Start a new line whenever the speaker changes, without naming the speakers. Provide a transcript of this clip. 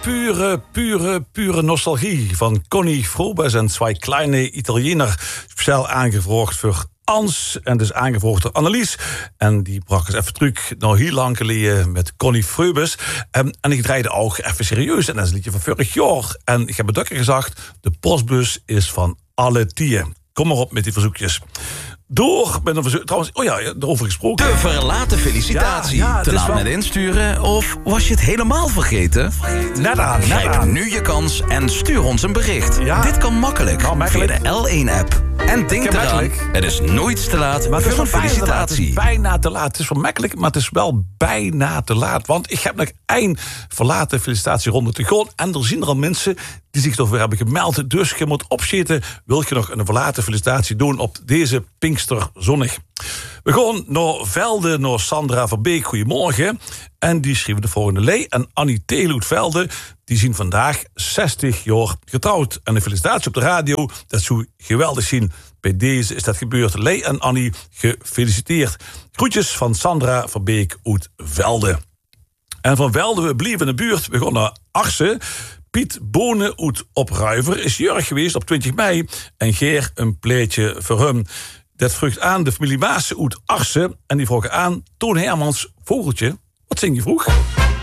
pure nostalgie van Connie Frobes en twee kleine Italiener. Speciaal aangevraagd voor Ans en dus aangevraagd door Annelies. En die bracht eens even terug, nou heel lang geleden, met Connie Frobes. En ik draaide ook even serieus. En dat is een liedje van vorig jaar. En ik heb het ook gezegd, de postbus is van alle tijden. Kom maar op met die verzoekjes. Door met een verzoek. Trouwens, erover gesproken.
De verlaten felicitatie. Te laat met insturen? Of was je het helemaal vergeten?
Net aan.
Grijp nu je kans en stuur ons een bericht.
Ja.
Dit kan makkelijk via de L1-app. En denk eraan, het is nooit te laat voor een felicitatie.
Het is bijna te laat. Het is wel makkelijk, maar het is wel bijna te laat. Want ik heb nog één verlaten felicitatieronde te gaan. En er zijn er al mensen die zich ervoor hebben gemeld. Dus je moet opschieten. Wil je nog een verlaten felicitatie doen op deze Pinksterzonnig? We gaan naar Velde, naar Sandra Verbeek. Goedemorgen. En die schreef de volgende lei. En Annie Theeloet Velde, die zien vandaag 60 jaar getrouwd. En een felicitatie op de radio, dat zou geweldig zien. Bij deze is dat gebeurd. Lei en Annie, gefeliciteerd. Groetjes van Sandra Verbeek uit Velde. En van Velde, we blijven in de buurt. We gaan naar Arsen. Piet Bonen uit Opruiver is jarig geweest op 20 mei. En Geer een pleetje voor hem. Dat vroeg aan de familie Maassen uit Arsen. En die vroegen aan Toon Hermans, Vogeltje, wat zing je vroeg?